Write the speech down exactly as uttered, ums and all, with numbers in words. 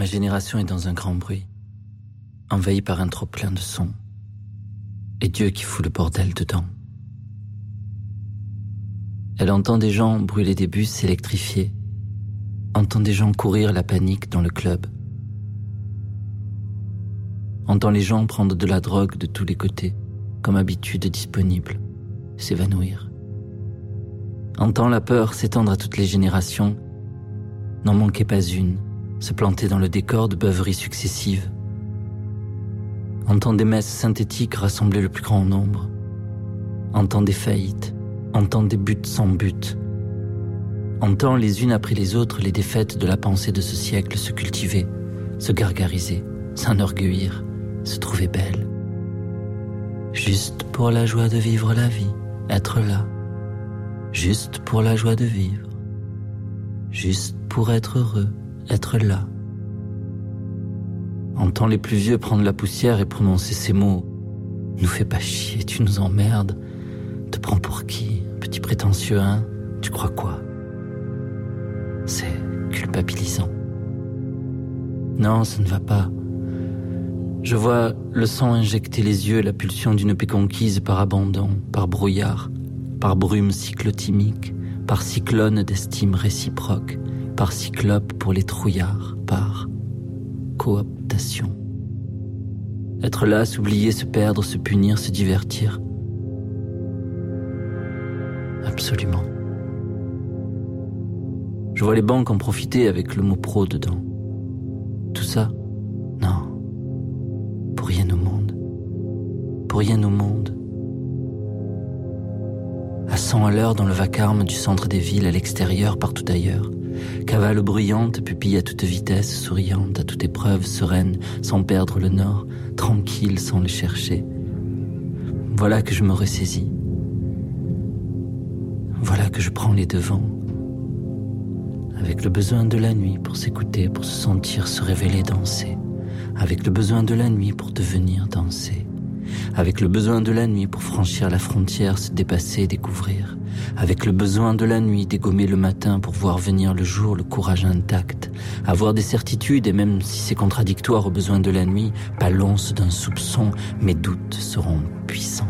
Ma génération est dans un grand bruit, envahie par un trop-plein de sons, et Dieu qui fout le bordel dedans. Elle entend des gens brûler des bus électrifiés, entend des gens courir la panique dans le club, entend les gens prendre de la drogue de tous les côtés, comme habitude disponible, s'évanouir. Entend la peur s'étendre à toutes les générations, n'en manquait pas une, se planter dans le décor de beuveries successives. Entend des messes synthétiques rassembler le plus grand nombre. Entend des faillites, entend des buts sans but. Entend les unes après les autres les défaites de la pensée de ce siècle se cultiver, se gargariser, s'enorgueillir, se trouver belle. Juste pour la joie de vivre la vie, être là. Juste pour la joie de vivre. Juste pour être heureux, être là. Entend les plus vieux prendre la poussière et prononcer ces mots. Nous fais pas chier, tu nous emmerdes. Te prends pour qui? Petit prétentieux, hein? Tu crois quoi? C'est culpabilisant. Non, ça ne va pas. Je vois le sang injecter les yeux, la pulsion d'une paix conquise par abandon, par brouillard, par brume cyclotimique, par cyclone d'estime réciproque, par cyclope pour les trouillards, par cooptation. Être là, s'oublier, se perdre, se punir, se divertir. Absolument. Je vois les banques en profiter avec le mot pro dedans. Tout ça, non. Pour rien au monde. Pour rien au monde. À cent à l'heure dans le vacarme du centre des villes, à l'extérieur, partout ailleurs. Cavale bruyante, pupille à toute vitesse, souriante, à toute épreuve, sereine, sans perdre le nord, tranquille sans le chercher. Voilà que je me ressaisis. Voilà que je prends les devants. Avec le besoin de la nuit pour s'écouter, pour se sentir, se révéler, danser. Avec le besoin de la nuit pour devenir danser. Avec le besoin de la nuit pour franchir la frontière, se dépasser, découvrir. Avec le besoin de la nuit dégommer le matin pour voir venir le jour, le courage intact. Avoir des certitudes et même si c'est contradictoire au besoin de la nuit, pas l'once d'un soupçon, mes doutes seront puissants.